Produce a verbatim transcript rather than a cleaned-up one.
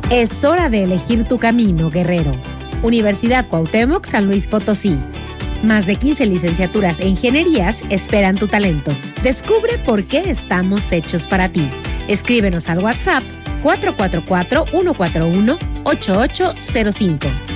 Es hora de elegir tu camino, guerrero. Universidad Cuauhtémoc, San Luis Potosí. Más de quince licenciaturas e ingenierías esperan tu talento. Descubre por qué estamos hechos para ti. Escríbenos al WhatsApp cuatro cuatro cuatro, uno cuatro uno, ocho ocho cero cinco.